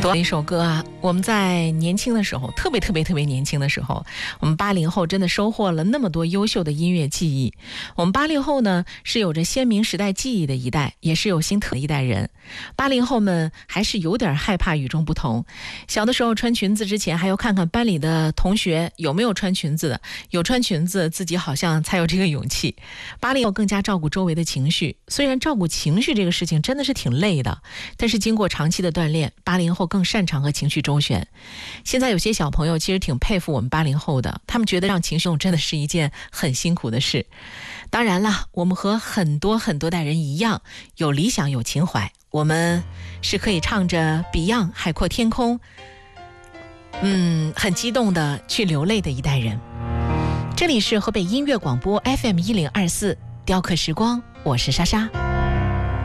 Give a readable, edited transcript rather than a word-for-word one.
多一首歌啊，我们在年轻的时候，特别年轻的时候，我们80后真的收获了那么多优秀的音乐记忆。我们80后呢，是有着鲜明时代记忆的一代，也是有新特的一代人。80后们还是有点害怕与众不同，小的时候穿裙子之前还要看看班里的同学有没有穿裙子的，有穿裙子自己好像才有这个勇气。80后更加照顾周围的情绪，虽然照顾情绪这个事情真的是挺累的，但是经过长期的锻炼，80后更擅长和情绪周旋。现在有些小朋友其实挺佩服我们80后的，他们觉得让情绪真的是一件很辛苦的事。当然了，我们和很多代人一样，有理想有情怀，我们是可以唱着 Beyond 海阔天空，很激动的去流泪的一代人。这里是河北音乐广播 FM1024 雕刻时光，我是莎莎。